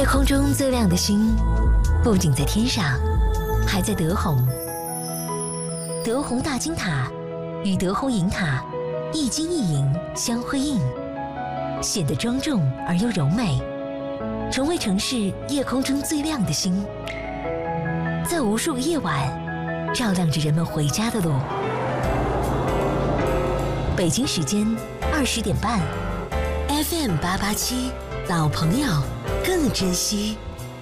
夜空中最亮的星，不仅在天上，还在德宏。德宏大金塔与德宏银塔一金一银相辉映，显得庄重而又柔美，成为城市夜空中最亮的星，在无数个夜晚照亮着人们回家的路。北京时间20点半 ，FM 887，老朋友更珍惜。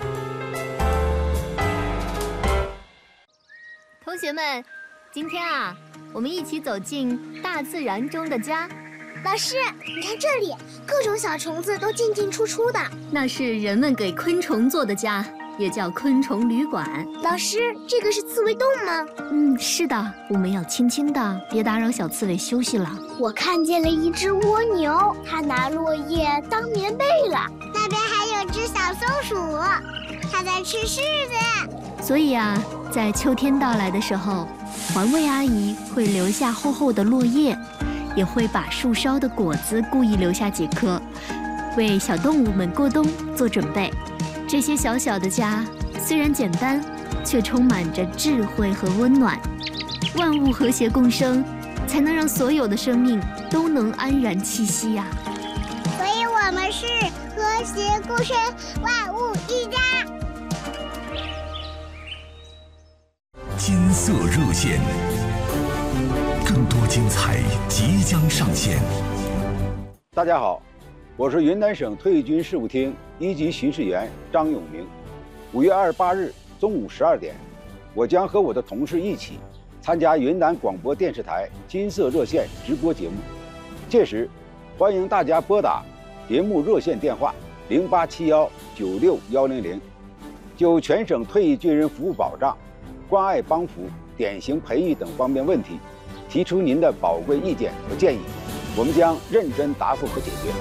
同学们，今天啊，我们一起走进大自然中的家。 老师，你看这里，各种小虫子都进进出出的。 那是人们给昆虫做的家，也叫昆虫旅馆。 老师，这个是刺猬洞吗？ 是的，我们要轻轻的，别打扰小刺猬休息了。 我看见了一只蜗牛，它拿落叶当棉被了。那边还有只小松鼠，它在吃柿子。 所以啊，在秋天到来的时候，环卫阿姨会留下厚厚的落叶，也会把树梢的果子故意留下几颗，为小动物们过冬做准备。这些小小的家虽然简单，却充满着智慧和温暖。万物和谐共生，才能让所有的生命都能安然栖息呀。 所以我们是和谐共生，万物一家。 金色热线，更多精彩即将上线。 大家好，我是云南省退役军事务厅1级巡视员张永明。5月28日中午12点，我将和我的同事一起参加云南广播电视台金色热线直播节目。届时，欢迎大家拨打节目热线电话0871961100，就全省退役军人服务保障、关爱帮扶、典型培育等方面问题，提出您的宝贵意见和建议，我们将认真答复和解决。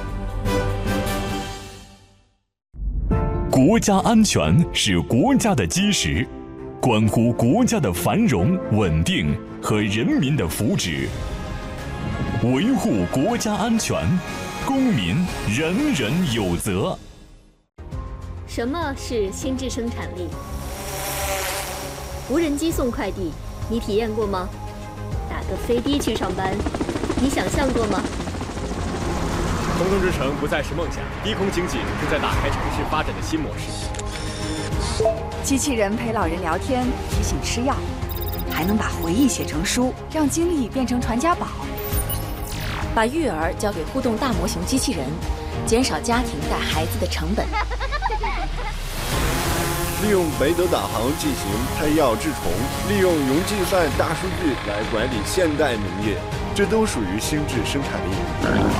国家安全是国家的基石，关乎国家的繁荣稳定和人民的福祉。维护国家安全，公民人人有责。 什么是心智生产力？无人机送快递，你体验过吗？打个飞的去上班，你想象过吗？ 空中之城不再是梦想，低空经济正在打开城市发展的新模式。 机器人陪老人聊天，提醒吃药，还能把回忆写成书，让经历变成传家宝。 把育儿交给互动大模型机器人，减少家庭带孩子的成本。 利用北斗导航进行拆药治虫，利用云计算大数据来管理现代农业，这都属于心智生产力。